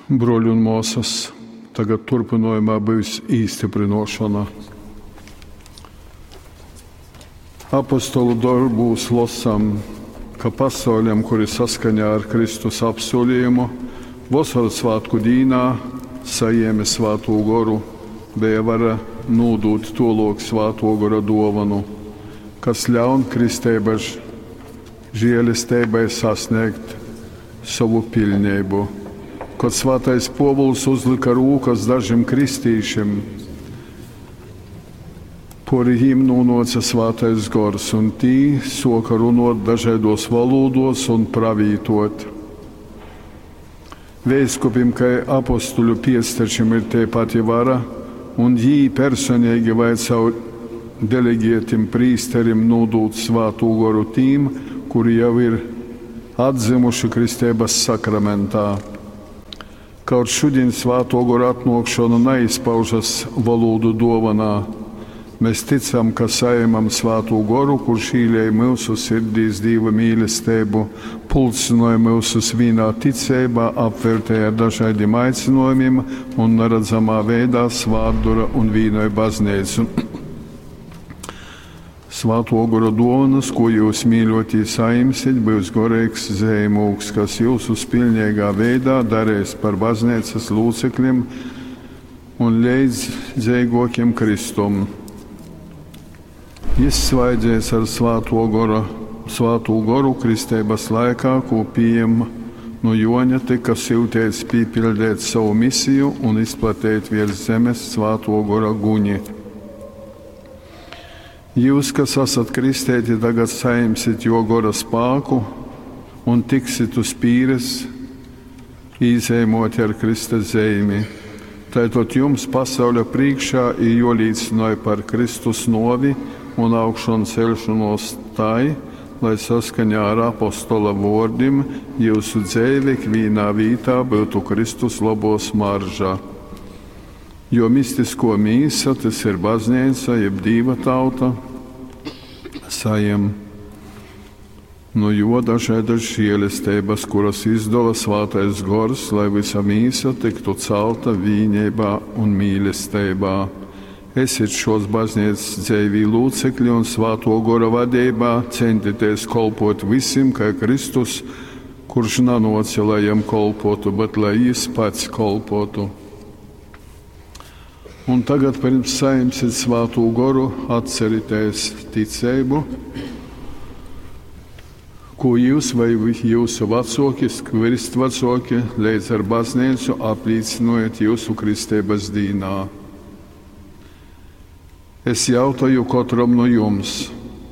Broļi un māsas, tagad turpinājumā būs īstiprinošana. Apostolu darbos lasām, ka pasauļam, kuri saskaņā ar Kristus apsolījumu, vasaras svētku dīnā saņēma Svēto goru, bija vara nodot tālāk Svēto gora dāvanu, kas ļauj kristības žēlastībai sasniegt savu pilnību. Kad Svētais Pāvils uzlika rūkas dažiem kristīšiem, par viņiem nonāca Svētais gars, un tī soka runāt dažādos valodos un pravītot. Veiskupim, kā apostuļu piestečim, ir tie pati vara, un viņi personīgi vajadzēja delegētim prīsterim nodot Svēto garu tiem, kuri jau ir atzimuši kristības sakramentā. Kaut šodien Svēto garu atnākšana neizpaužas valodu dāvanā, mēs ticam, ka saņemam Svēto garu, kurš ielēja mūsu sirdīs Dieva mīlestību, pulcināja mūsu vienā ticībā, apvērtēja ar dažādiem aicinājumiem un neredzamā veidā svētdara un vienoja baznīcu. Svēto garu dāvanas, ko jūs mīļotī saimsiet, būs garīgs zīmogs, kas jūsu pilnīgā veidā darīs par baznīcas locekļiem un līdzdzīgākiem Kristum. Izsvaidzies ar Svēto garu kristības laikā, ko pieejama no Joņa, tika siltēts pīpildēt savu misiju un izplatēt virs zemes Svēto gara guņi. Jūs, kas esat kristēti, tagad saņemsiet jo gara spēku un tiksit uz pīres, izējumot ar Kristus zīmi. Tātad jums pasauļa priekšā ir jāliecina par Kristus novi un augšanu celšanos tai, lai saskaņā ar apostola vārdiem jūsu dzīve ikvienā vietā būtu Kristus labos maržā. Jo mistisko mīsa, tas ir baznīca, jeb Dieva tauta, saņem no jo dažādas žēlastības, kuras izdala Svētais gars, lai visa mīsa tiktu celta vienībā un mīlestībā. Esiet šos baznīcas dzīvī locekļi un Svēto gara vadībā centieties kalpot visiem, kā Kristus, kurš nenāca, lai jam kalpotu, bet lai jis pats kalpotu. Un tagad, pirms saņemsiet Svēto garu, atcerieties ticību, ko jūs vai jūsu vecāki, kristvecāki līdz ar baznīcu apliecinojat jūsu kristības dīnā. Es jautāju katram no jums,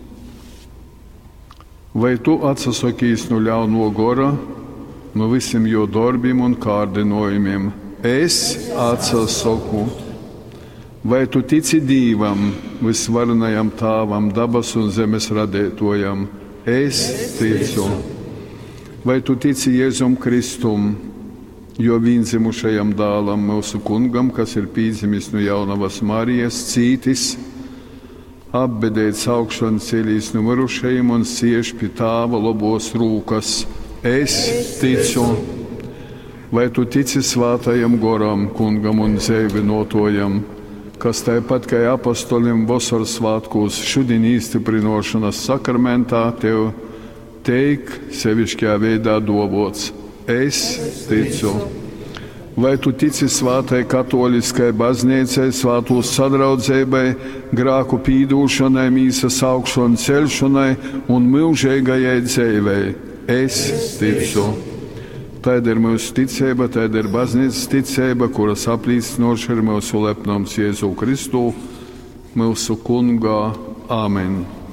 vai tu atsasakīs no ļauno gara, no visiem jo darbiem un kārdinājumiem? Es atsasaku. Vai tu tici Dievam, visvarenajam Tēvam, dabas un zemes radītājam? Es ticu. Vai tu tici Jēzum Kristum, jo vienzimušajam dēlam, mūsu kungam, kas ir pīdzimis no jaunavas Marijas, cītis, apbedēts augšanu ceļīs no mirušajiem un siež pie Tēva labos rūkas? Es ticu. Vai tu tici Svētajam garam, kungam un dzīvinotojam, kas tāpat kā apostoļiem vasaras svētkos šodien īstiprinošanas sakramentā tev teik sevišķā veidā dovots? Es ticu. Vai tu tici Svētai katoliskai baznīcai, Svēto sadraudzībai, grēku pīdūšanai, mīsas augšanu celšanai un mūžīgajai dzīvei? Es ticu. Tāda ir mūsu ticība, tāda ir baznīcas ticība, kuras aplīcinoši ir mūsu lepnums Jēzu Kristu, mūsu kungā. Āmen.